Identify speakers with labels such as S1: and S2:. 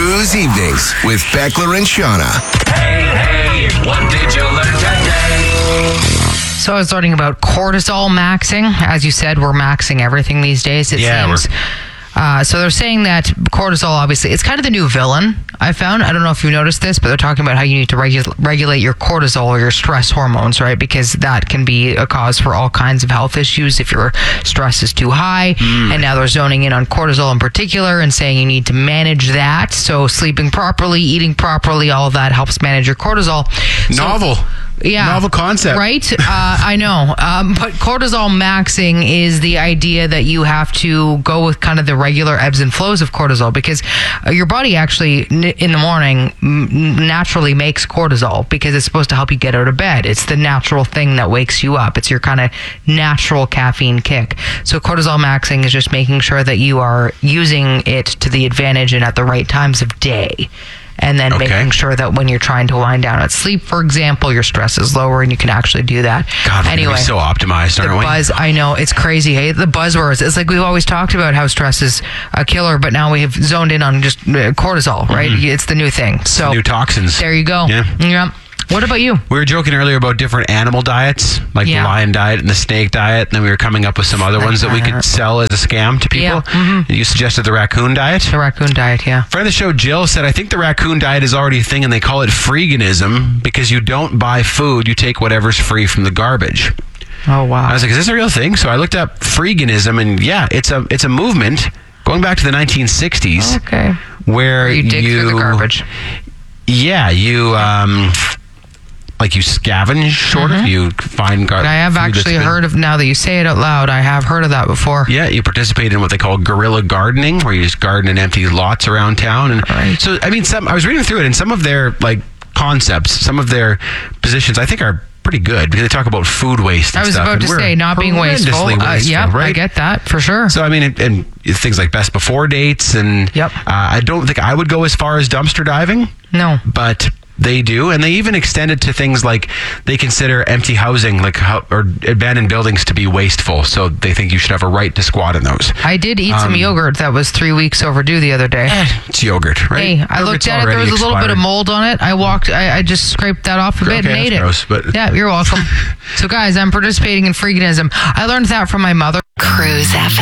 S1: Cruise Evenings with Beckler and Shauna.
S2: Hey, what did you learn today?
S3: So I was learning about cortisol maxing. As you said, we're maxing everything these days, it seems. So they're saying that cortisol, obviously, it's kind of the new villain, I found. I don't know if you've noticed this, but they're talking about how you need to regulate your cortisol or your stress hormones, right? Because that can be a cause for all kinds of health issues if your stress is too high. And now they're zoning in on cortisol in particular and saying you need to manage that. So sleeping properly, eating properly, all of that helps manage your cortisol.
S4: Novel.
S3: Yeah.
S4: Novel concept.
S3: Right? I know. But cortisol maxing is the idea that you have to go with kind of the regular ebbs and flows of cortisol, because your body actually in the morning naturally makes cortisol because it's supposed to help you get out of bed. It's the natural thing that wakes you up. It's your kind of natural caffeine kick. So cortisol maxing is just making sure that you are using it to the advantage and at the right times of day. And then making sure that when you're trying to wind down at sleep, for example, your stress is lower and you can actually do that.
S4: God, we're so optimized, aren't we?
S3: The buzz, I know, it's crazy. Hey, the buzzwords. It's like we've always talked about how stress is a killer, but now we have zoned in on just cortisol, right? It's the new thing. So
S4: new toxins.
S3: There you go. Yeah. What about you?
S4: We were joking earlier about different animal diets, like the lion diet and the snake diet, and then we were coming up with some other ones that we could sell as a scam to people. Yeah. You suggested the raccoon diet.
S3: The raccoon diet, yeah.
S4: Friend of the show, Jill, said, I think the raccoon diet is already a thing, and they call it freeganism because you don't buy food, you take whatever's free from the garbage.
S3: Oh, wow.
S4: I was like, is this a real thing? So I looked up freeganism, and it's a movement going back to the 1960s.
S3: Okay.
S4: Where
S3: you dig through the garbage.
S4: Yeah, you scavenge, sort of. You find garbage.
S3: I have actually heard of, now that you say it out loud, I have heard of that before.
S4: Yeah, you participate in what they call guerrilla gardening, where you just garden in empty lots around town. And so, I mean, I was reading through it, and some of their concepts, some of their positions, I think are pretty good because they talk about food waste and stuff.
S3: I was about to say, not being wasteful.
S4: Right?
S3: I get that for sure.
S4: So, I mean, and things like best before dates, and I don't think I would go as far as dumpster diving.
S3: No.
S4: But they do, and they even extend it to things like they consider empty housing or abandoned buildings to be wasteful, so they think you should have a right to squat in those.
S3: I did eat some yogurt that was 3 weeks overdue the other day.
S4: It's yogurt, right?
S3: Hey, I looked at it, there was a little bit of mold on it. I just scraped that off a bit and ate it.
S4: Gross, but
S3: yeah, you're welcome. So guys, I'm participating in freeganism. I learned that from my mother.
S5: Cruise FM.